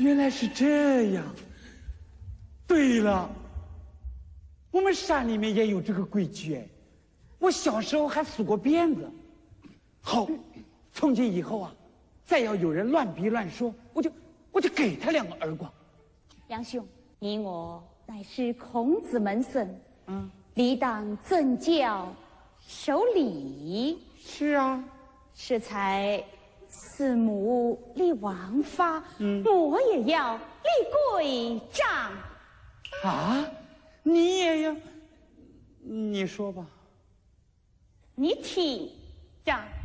原来是这样。对了，我们山里面也有这个规矩哎，我小时候还梳过辫子。好，从今以后啊，再要有人乱逼乱说，我就给他2个耳光。 杨兄，你我乃是孔子门生，理当尊教守礼。 是啊， 适才四母立王法，我也要立规章。 啊，你也要？你说吧。 你听着。